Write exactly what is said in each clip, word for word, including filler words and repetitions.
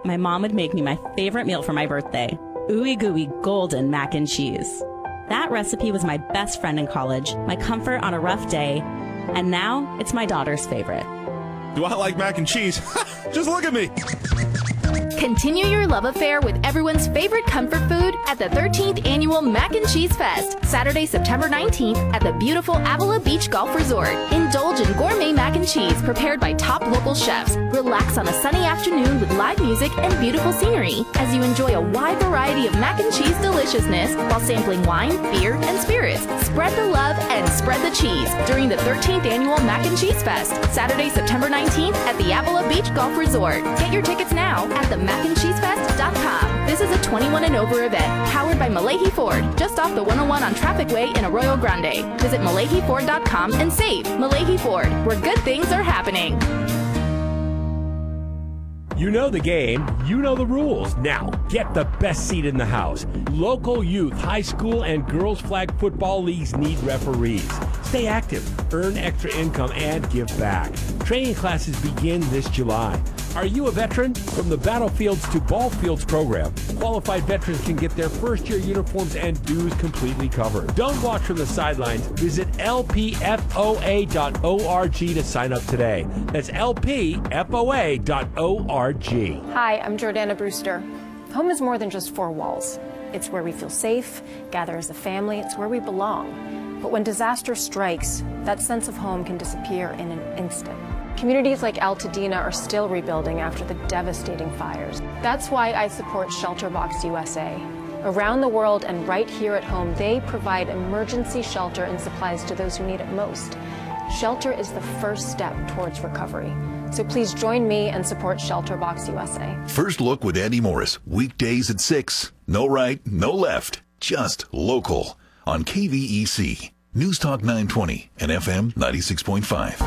my mom would make me my favorite meal for my birthday, ooey gooey golden mac and cheese. That recipe was my best friend in college, my comfort on a rough day, and now it's my daughter's favorite. Do I like mac and cheese? Just look at me. Continue your love affair with everyone's favorite comfort food at the thirteenth Annual Mac and Cheese Fest, Saturday, September nineteenth at the beautiful Avila Beach Golf Resort. Indulge in gourmet mac and cheese prepared by top local chefs. Relax on a sunny afternoon with live music and beautiful scenery as you enjoy a wide variety of mac and cheese deliciousness while sampling wine, beer, and spirits. Spread the love and spread the cheese during the thirteenth Annual Mac and Cheese Fest, Saturday, September nineteenth at the Avila Beach Golf Resort. Get your tickets now at the mac and cheese fest dot com. This is a twenty-one and over event powered by Malahi Ford, just off the one oh one on Traffic Way in Arroyo Grande. Visit Malahi Ford dot com and save. Malahi Ford, where good things are happening. You know the game, you know the rules. Now, get the best seat in the house. Local youth, high school, and girls flag football leagues need referees. Stay active, earn extra income, and give back. Training classes begin this July. Are you a veteran? From the Battlefields to Ball Fields program, qualified veterans can get their first-year uniforms and dues completely covered. Don't watch from the sidelines. Visit L P F O A dot org to sign up today. That's L P F O A dot org. Hi, I'm Jordana Brewster. Home is more than just four walls. It's where we feel safe, gather as a family, it's where we belong. But when disaster strikes, that sense of home can disappear in an instant. Communities like Altadena are still rebuilding after the devastating fires. That's why I support ShelterBox U S A. Around the world and right here at home, they provide emergency shelter and supplies to those who need it most. Shelter is the first step towards recovery. So please join me and support ShelterBox U S A. First Look with Andy Morris, weekdays at six. No right, no left, just local on K V E C, News Talk nine twenty and F M ninety-six point five.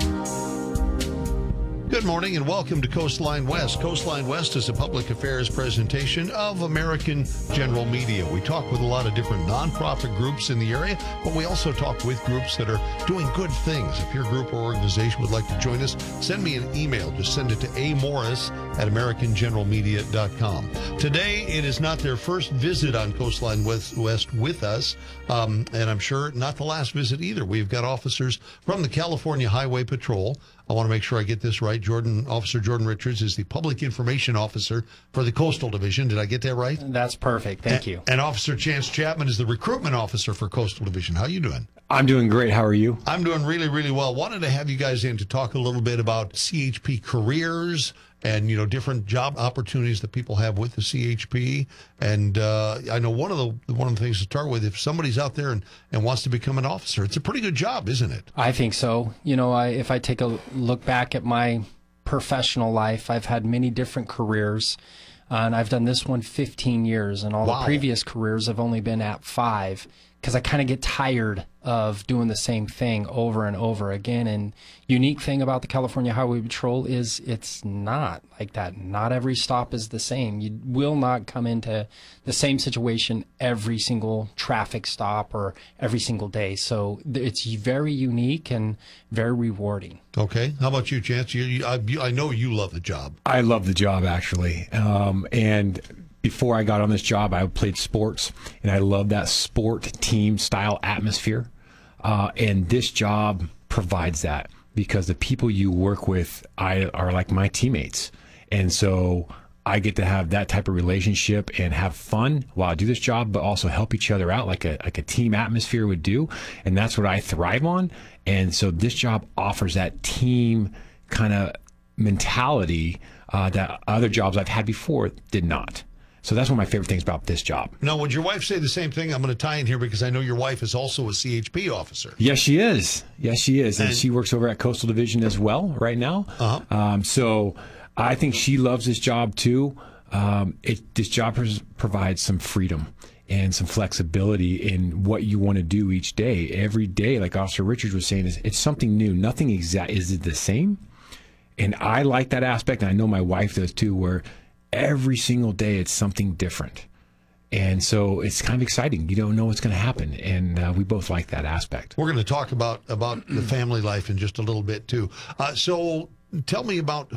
Good morning and welcome to Coastline West. Coastline West is a public affairs presentation of American General Media. We talk with a lot of different nonprofit groups in the area, but we also talk with groups that are doing good things. If your group or organization would like to join us, send me an email. Just send it to a morris at american general media dot com. Today, it is not their first visit on Coastline West, West with us, um, and I'm sure not the last visit either. We've got officers from the California Highway Patrol. I want to make sure I get this right. Jordan, Officer Jordan Richards is the Public Information Officer for the Coastal Division. Did I get that right? That's perfect. Thank and, you. And Officer Chance Chapman is the Recruitment Officer for Coastal Division. How are you doing? I'm doing great. How are you? I'm doing really, really well. Wanted to have you guys in to talk a little bit about C H P careers and, you know, different job opportunities that people have with the C H P. And uh, I know one of the one of the things to start with, if somebody's out there and, and wants to become an officer, it's a pretty good job, isn't it? I think so. You know, I, if I take a look back at my professional life, I've had many different careers. Uh, and I've done this one fifteen years, and all wow. the previous careers have only been at five, because I kind of get tired of doing the same thing over and over again. And unique thing about the California Highway Patrol is it's not like that. Not every stop is the same. You will not come into the same situation every single traffic stop or every single day. So it's very unique and very rewarding. Okay. How about you, Chance? You, you, I, you, I know you love the job. I love the job, actually. Um, and before I got on this job, I played sports, and I love that sport team style atmosphere. Uh, and this job provides that, because the people you work with I, are like my teammates. And so I get to have that type of relationship and have fun while I do this job, but also help each other out like a, like a team atmosphere would do. And that's what I thrive on. And so this job offers that team kind of mentality uh, that other jobs I've had before did not. So that's one of my favorite things about this job. Now, would your wife say the same thing? I'm going to tie in here because I know your wife is also a C H P officer. Yes, she is. Yes, she is. And, and she works over at Coastal Division as well right now. Uh-huh. Um, so I think she loves this job too. Um, it, this job pres- provides some freedom and some flexibility in what you want to do each day. Every day, like Officer Richards was saying, is it's something new. Nothing exact is it the same. And I like that aspect, and I know my wife does too, where every single day it's something different. And so it's kind of exciting. You don't know what's going to happen. And uh, we both like that aspect. We're going to talk about, about the family life in just a little bit, too. Uh, so tell me about